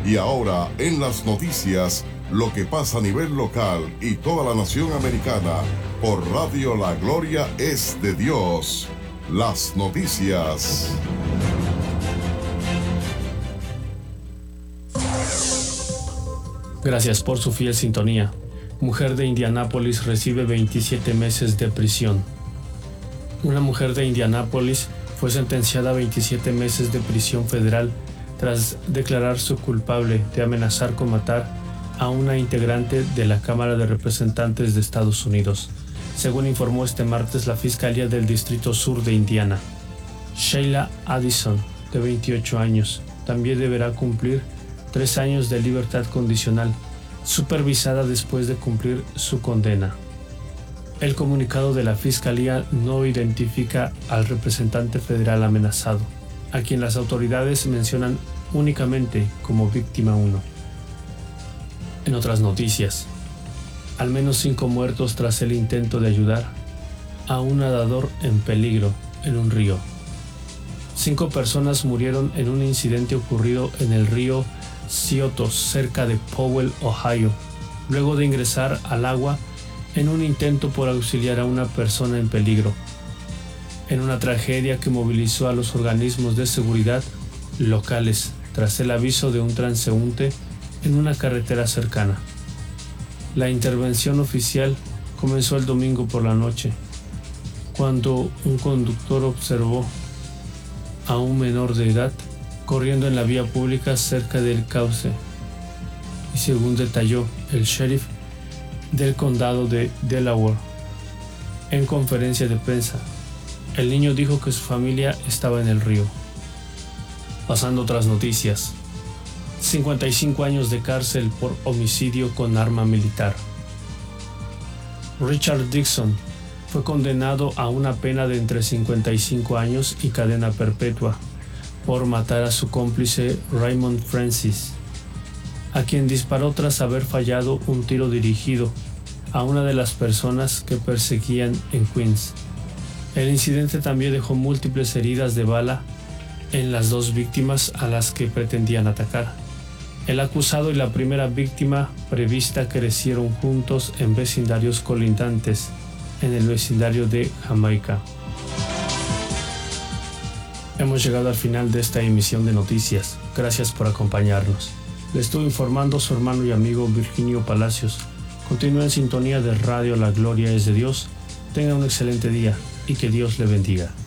Y ahora, en las noticias, lo que pasa a nivel local y toda la nación americana, por Radio La Gloria es de Dios. Las noticias. Gracias por su fiel sintonía. Mujer de Indianápolis recibe 27 meses de prisión. Una mujer de Indianápolis fue sentenciada a 27 meses de prisión federal tras declararse culpable de amenazar con matar a una integrante de la Cámara de Representantes de Estados Unidos, según informó este martes la Fiscalía del Distrito Sur de Indiana. Sheila Addison, de 28 años, también deberá cumplir 3 años de libertad condicional, supervisada después de cumplir su condena. El comunicado de la Fiscalía no identifica al representante federal amenazado, a quien las autoridades mencionan únicamente como víctima 1. En otras noticias, al menos 5 muertos tras el intento de ayudar a un nadador en peligro en un río. 5 personas murieron en un incidente ocurrido en el río Scioto, cerca de Powell, Ohio, luego de ingresar al agua en un intento por auxiliar a una persona en peligro, en una tragedia que movilizó a los organismos de seguridad locales tras el aviso de un transeúnte en una carretera cercana. La intervención oficial comenzó el domingo por la noche, cuando un conductor observó a un menor de edad corriendo en la vía pública cerca del cauce, y según detalló el sheriff del condado de Delaware en conferencia de prensa, el niño dijo que su familia estaba en el río. Pasando a otras noticias, 55 años de cárcel por homicidio con arma militar. Richard Dixon fue condenado a una pena de entre 55 años y cadena perpetua por matar a su cómplice Raymond Francis, a quien disparó tras haber fallado un tiro dirigido a una de las personas que perseguían en Queens. El incidente también dejó múltiples heridas de bala en las 2 víctimas a las que pretendían atacar. El acusado y la primera víctima prevista crecieron juntos en vecindarios colindantes en el vecindario de Jamaica. Hemos llegado al final de esta emisión de noticias. Gracias por acompañarnos. Le estuvo informando su hermano y amigo Virginio Palacios. Continúe en sintonía de Radio La Gloria es de Dios. Tenga un excelente día y que Dios le bendiga.